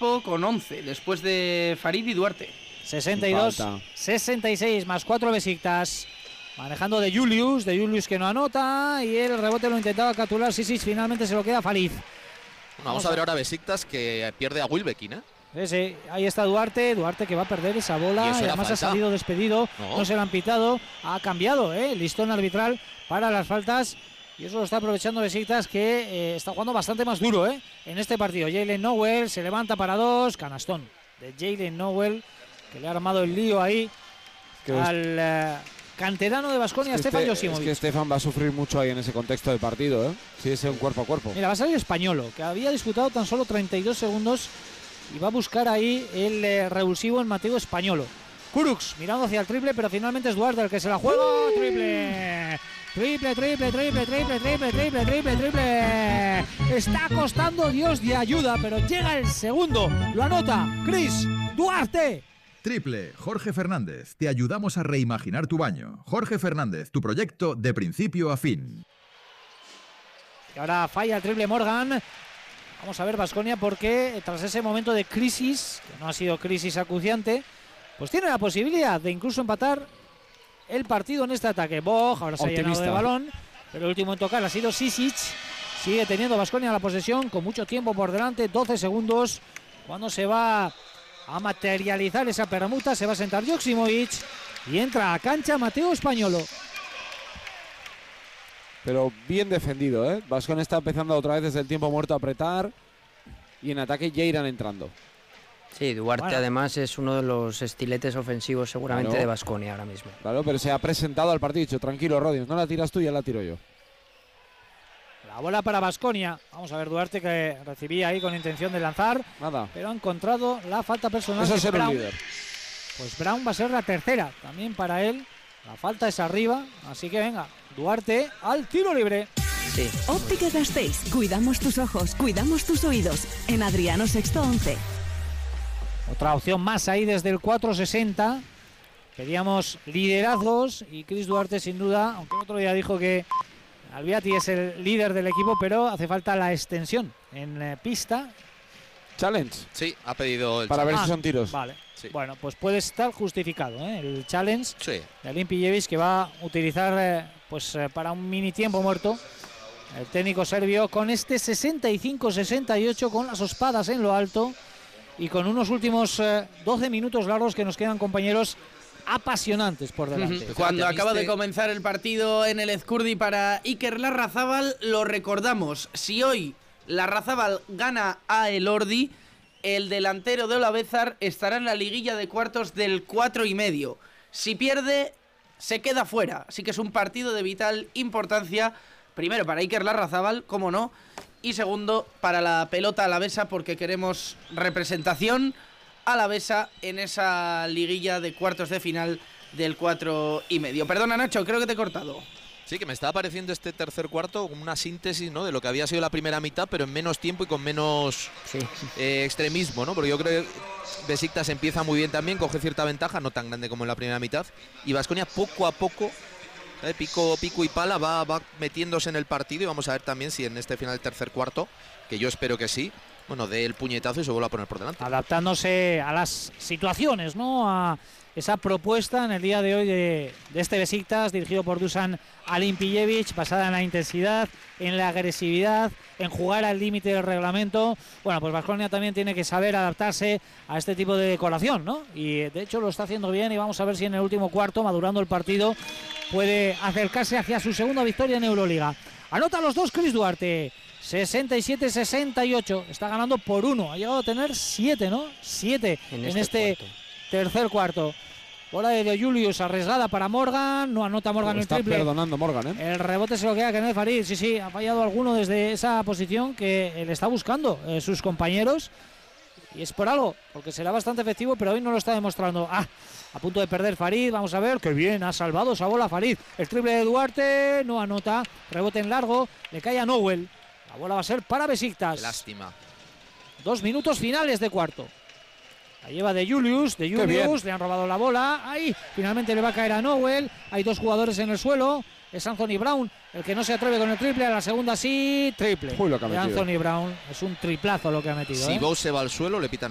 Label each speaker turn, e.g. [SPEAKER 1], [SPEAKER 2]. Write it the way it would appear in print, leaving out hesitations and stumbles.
[SPEAKER 1] equipo con 11, después de Farid y Duarte.
[SPEAKER 2] 62-66, más 4 Besiktas. Manejando de Julius que no anota, y el rebote lo intentaba capturar Sisic, finalmente se lo queda Farid.
[SPEAKER 3] Vamos a ver ahora Besiktas que pierde a Wilbekin, ¿eh?
[SPEAKER 2] Sí, ahí está Duarte que va a perder esa bola, y además falta. Ha salido despedido, no se lo han pitado, ha cambiado el listón arbitral para las faltas, y eso lo está aprovechando Besiktas, que está jugando bastante más duro en este partido. Jalen Nowell se levanta para 2, canastón de Jalen Nowell, que le ha armado el lío ahí al canterano de Baskonia, Stefan Joksimovic.
[SPEAKER 4] Es que Stefan va a sufrir mucho ahí en ese contexto de partido, si es un cuerpo a cuerpo.
[SPEAKER 2] Mira, va a salir Españolo, que había disputado tan solo 32 segundos, y va a buscar ahí el revulsivo en Mateo Españolo. Kurucs mirando hacia el triple, pero finalmente es Duarte el que se la juega. Triple. Está costando Dios de ayuda, pero llega el segundo. Lo anota Chris Duarte.
[SPEAKER 5] Triple, Jorge Fernández. Te ayudamos a reimaginar tu baño. Jorge Fernández, tu proyecto de principio a fin.
[SPEAKER 2] Y ahora falla el triple Morgan. Vamos a ver Baskonia, porque tras ese momento de crisis, que no ha sido crisis acuciante, pues tiene la posibilidad de incluso empatar el partido en este ataque. Bog ahora se ha llenado de balón, pero el último en tocar ha sido Sisic. Sigue teniendo Baskonia la posesión con mucho tiempo por delante, 12 segundos. Cuando se va a materializar esa permuta, se va a sentar Joksimovic y entra a cancha Mateo Españolo.
[SPEAKER 4] Pero bien defendido, Baskonia está empezando otra vez desde el tiempo muerto a apretar, y en ataque ya irán entrando.
[SPEAKER 6] Sí, Duarte además es uno de los estiletes ofensivos seguramente de Baskonia ahora mismo.
[SPEAKER 4] Claro, pero se ha presentado al partido y dicho, tranquilo Rodins, no la tiras tú, ya la tiro yo.
[SPEAKER 2] La bola para Baskonia. Vamos a ver Duarte, que recibía ahí con intención de lanzar.
[SPEAKER 4] Nada.
[SPEAKER 2] Pero ha encontrado la falta personal.
[SPEAKER 4] Eso es ser un líder.
[SPEAKER 2] Pues Brown va a ser la tercera también para él. La falta es arriba, así que venga, Duarte al tiro libre.
[SPEAKER 6] Sí.
[SPEAKER 7] Óptica Gasteiz, cuidamos tus ojos, cuidamos tus oídos. En Adriano Sexto 11.
[SPEAKER 2] Otra opción más ahí desde el 4.60. Queríamos liderazgos, y Chris Duarte sin duda, aunque el otro día dijo que Albiati es el líder del equipo, pero hace falta la extensión en pista.
[SPEAKER 4] Challenge.
[SPEAKER 3] Sí, ha pedido el
[SPEAKER 4] para
[SPEAKER 3] challenge.
[SPEAKER 4] ver si son tiros.
[SPEAKER 2] Vale.
[SPEAKER 3] Sí.
[SPEAKER 2] Bueno, pues puede estar justificado el challenge
[SPEAKER 3] de
[SPEAKER 2] Alen Pijevic, que va a utilizar para un mini tiempo muerto el técnico serbio, con este 65-68, con las espadas en lo alto, y con unos últimos 12 minutos largos que nos quedan, compañeros, apasionantes por delante.
[SPEAKER 1] Cuando acaba de comenzar el partido en el Ezkurdi para Iker Larrazábal, lo recordamos: si hoy Larrazábal gana a Elordi, el delantero de Olavezar estará en la liguilla de cuartos del 4,5. Si pierde, se queda fuera. Así que es un partido de vital importancia, primero para Iker Larrazábal, como no, y segundo para la pelota alavesa, porque queremos representación alavesa en esa liguilla de cuartos de final del 4,5. Perdona, Nacho, creo que te he cortado.
[SPEAKER 3] Sí, que me estaba pareciendo este tercer cuarto como una síntesis, ¿no?, de lo que había sido la primera mitad, pero en menos tiempo y con menos extremismo, ¿no? Porque yo creo que Besiktas empieza muy bien también, coge cierta ventaja, no tan grande como en la primera mitad, y Baskonia poco a poco, pico y pala, va metiéndose en el partido, y vamos a ver también si en este final del tercer cuarto, que yo espero que sí, bueno, dé el puñetazo y se vuelva a poner por delante.
[SPEAKER 2] Adaptándose a las situaciones, ¿no?, a esa propuesta en el día de hoy de este Besiktas, dirigido por Dusan Alimpijevic, basada en la intensidad, en la agresividad, en jugar al límite del reglamento. Bueno, pues Baskonia también tiene que saber adaptarse a este tipo de decoración, ¿no? Y de hecho lo está haciendo bien, y vamos a ver si en el último cuarto, madurando el partido, puede acercarse hacia su segunda victoria en Euroliga. Anota los dos Chris Duarte, 67-68, está ganando por 1, ha llegado a tener 7, ¿no? 7 en este tercer cuarto. Bola de Julius arriesgada para Morgan, no anota Morgan el triple.
[SPEAKER 4] Está perdonando Morgan,
[SPEAKER 2] El rebote se lo queda Kenneth Farid, sí, ha fallado alguno desde esa posición que le está buscando sus compañeros, y es por algo, porque será bastante efectivo, pero hoy no lo está demostrando. A punto de perder Farid, vamos a ver, qué bien ha salvado esa bola Farid. El triple de Duarte, no anota, rebote en largo, le cae a Nowell. La bola va a ser para Besiktas.
[SPEAKER 3] Lástima.
[SPEAKER 2] 2 minutos finales de cuarto. La lleva de Julius, le han robado la bola. Ahí, finalmente le va a caer a Nowell. Hay dos jugadores en el suelo. Es Anthony Brown el que no se atreve con el triple. A la segunda sí, triple.
[SPEAKER 4] Uy, lo que ha metido.
[SPEAKER 2] Anthony Brown, es un triplazo lo que ha metido.
[SPEAKER 3] Si Bow se va al suelo, le pitan